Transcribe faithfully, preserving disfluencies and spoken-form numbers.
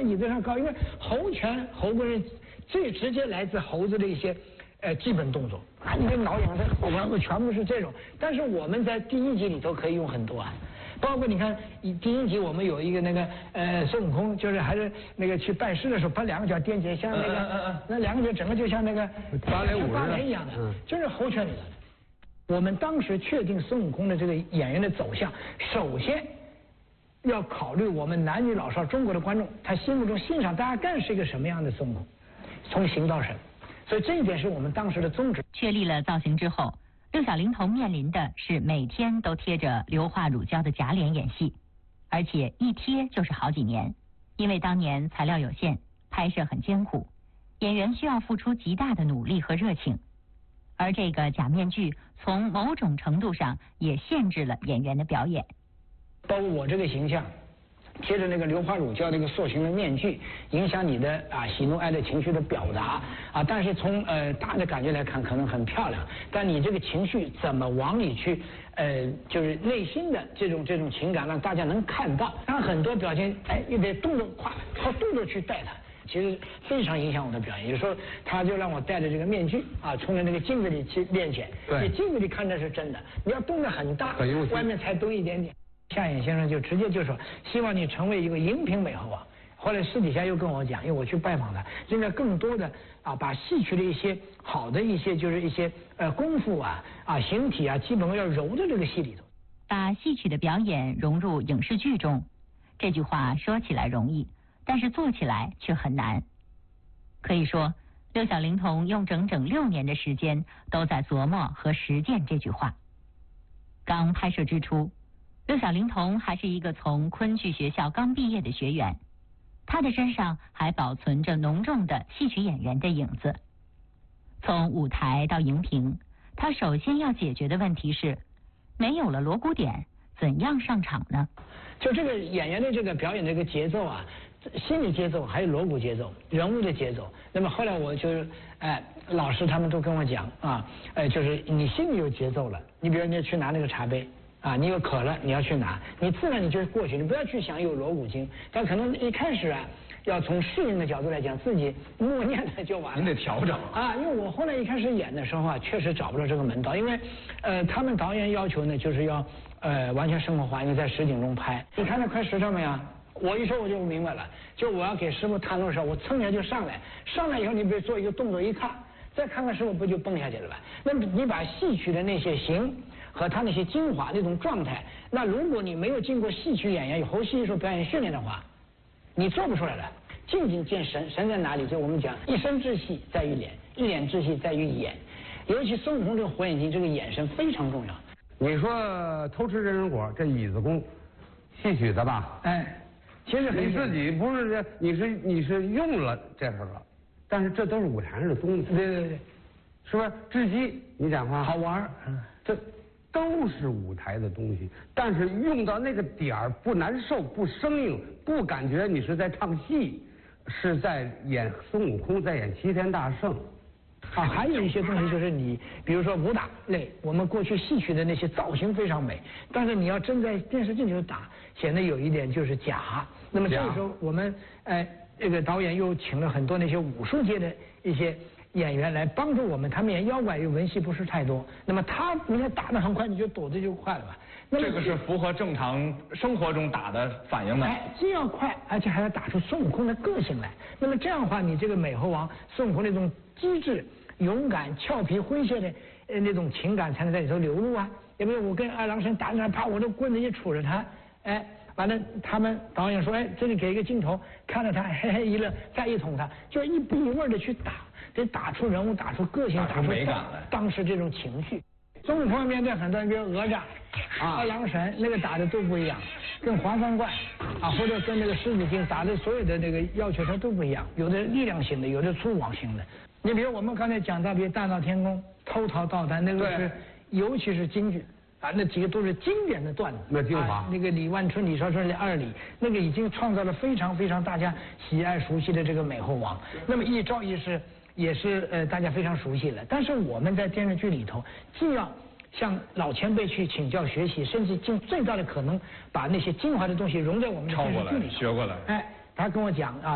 椅子上高，因为猴拳猴棍是最直接来自猴子的一些呃基本动作啊，你的挠痒的猴拳全部是这种，但是我们在第一集里头可以用很多啊。包括你看，第一集我们有一个那个呃孙悟空，就是还是那个去拜师的时候，把两个脚踮起来，像那个、嗯嗯嗯、那两个脚整个就像那个芭蕾舞芭蕾一样的，嗯、就是猴拳里头的。我们当时确定孙悟空的这个演员的走向，首先要考虑我们男女老少中国的观众，他心目中欣赏大概是一个什么样的孙悟空，从形到神。所以这一点是我们当时的宗旨。 确立了造型之后，六小龄童面临的是每天都贴着硫化乳胶的假脸演戏，而且一贴就是好几年，因为当年材料有限，拍摄很艰苦，演员需要付出极大的努力和热情，而这个假面具从某种程度上也限制了演员的表演。 包括我这个形象贴着那个硫化乳胶那个塑形的面具，影响你的啊喜怒哀乐情绪的表达啊，但是从呃大的感觉来看可能很漂亮，但你这个情绪怎么往里去呃就是内心的这种这种情感让大家能看到，他很多表情哎又得动作快，靠动作去带它，其实非常影响我的表演。有时候他就让我戴着这个面具啊，冲着那个镜子里去练拳，你镜子里看着是真的，你要动得很大，外面才动一点点。夏衍先生就直接就说，希望你成为一个荧屏美猴王。后来私底下又跟我讲，因为我去拜访他，应该更多的啊，把戏曲的一些好的一些就是一些呃功夫啊啊形体啊，基本上要揉在这个戏里头。 把戏曲的表演融入影视剧中，这句话说起来容易，但是做起来却很难。可以说，六小龄童用整整六年的时间都在琢磨和实践这句话。刚拍摄之初，六小龄童还是一个从昆剧学校刚毕业的学员，他的身上还保存着浓重的戏曲演员的影子。从舞台到荧屏，他首先要解决的问题是，没有了锣鼓点，怎样上场呢？ 就这个演员的这个表演的这个节奏啊，心理节奏还有锣鼓节奏、人物的节奏。那么后来我就是，哎，老师他们都跟我讲啊，哎，就是你心里有节奏了，你比如你去拿那个茶杯。啊，你有渴了，你要去拿，你自然你就过去，你不要去想有锣鼓经，但可能一开始啊，要从适应的角度来讲，自己默念的就完了。 您得调整啊，因为我后来一开始演的时候啊，确实找不着这个门道，因为，呃，他们导演要求呢，就是要呃完全生活化，因为在实景中拍。你看那块石头没有？我一说我就明白了，就我要给师傅探路的时候，我蹭一下就上来，上来以后你比如做一个动作一看，再看看师傅不就蹦下去了吧？那么你把戏曲的那些形。和他那些精华那种状态，那如果你没有经过戏曲演员、有猴戏艺术表演训练的话，你做不出来的。静静见神，神在哪里？就我们讲，一身之气在于脸，一脸之气在于眼。尤其孙悟空这个火眼金，这个眼神非常重要。 你说偷吃人参果，这椅子功，戏曲的吧？ 哎，其实你自己不是这，你是你是用了这个了，但是这都是舞台上的东西。 对对对， 是不是？智击，你讲话好玩，嗯， 这。都是舞台的东西，但是用到那个点儿不难受、不生硬、不感觉你是在唱戏，是在演孙悟空，在演齐天大圣。 啊，还有一些东西就是你，比如说武打类，我们过去戏曲的那些造型非常美，但是你要真在电视镜头打，显得有一点就是假。那么这个时候，我们哎，这个导演又请了很多那些武术界的一些。演员来帮助我们，他们演妖怪又文戏不是太多，那么他你看打得很快，你就躲得就快了吧？那这个是符合正常生活中打的反应的。 哎，既要快，而且还要打出孙悟空的个性来。那么这样的话，你这个美猴王孙悟空那种机智、勇敢、俏皮、诙谐的呃那种情感才能在里头流露啊。要不然我跟二郎神打那啪，我这棍子一杵着他，哎。完了，他们导演说：“哎，这里给一个镜头，看着他嘿嘿一乐，再一捅他，就一步一味的去打，得打出人物，打出个性， 打出美感来。 当时这种情绪，孙悟空面对很多人，比如哪吒、啊、二郎神，那个打的都不一样，跟黄三怪啊，或者跟那个狮子精打的所有的那个要求，它都不一样，有的力量型的，有的粗犷型的。你比如我们刚才讲到，比如大闹天宫、偷桃倒弹，那个是尤其是京剧。”啊，那几个都是经典的段子， 那精华、 啊。那个李万春、李少春的二李，那个已经创造了非常非常大家喜爱熟悉的这个美猴王。那么一招一式也是呃大家非常熟悉了。但是我们在电视剧里头，既要向老前辈去请教学习，甚至尽最大的可能把那些精华的东西融在我们的电视剧里头。 学过来。 哎，他跟我讲啊。